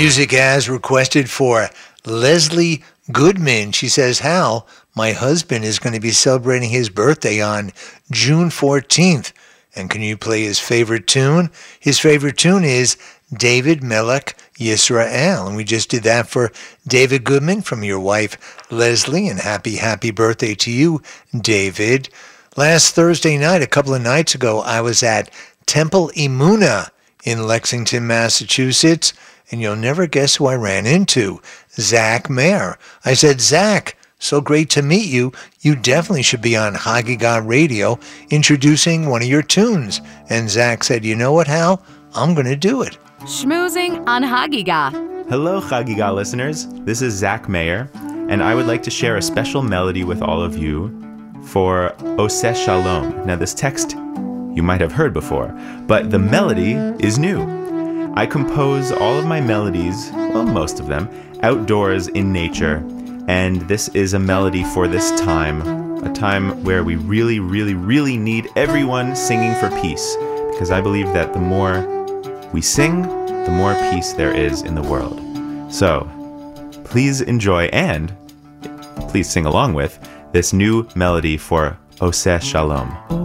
Music as requested for Leslie Goodman. She says, Hal, my husband is going to be celebrating his birthday on June 14th. And can you play his favorite tune? His favorite tune is David Melech Yisrael. And we just did that for David Goodman from your wife, Leslie. And happy birthday to you, David. Last Thursday night, a couple of nights ago, I was at Temple Emunah in Lexington, Massachusetts. And you'll never guess who I ran into, Zach Mayer. I said, Zach, so great to meet you. You definitely should be on Hagigah Radio introducing one of your tunes. And Zach said, you know what, Hal? I'm going to do it. Schmoozing on Hagigah. Hello, Hagigah listeners. This is Zach Mayer, and I would like to share a special melody with all of you for Oseh Shalom. Now, this text you might have heard before, but the melody is new. I compose all of my melodies, well, most of them, outdoors in nature, and this is a melody for this time, a time where we really, really, really need everyone singing for peace, because I believe that the more we sing, the more peace there is in the world. So, please enjoy and please sing along with this new melody for Oseh Shalom.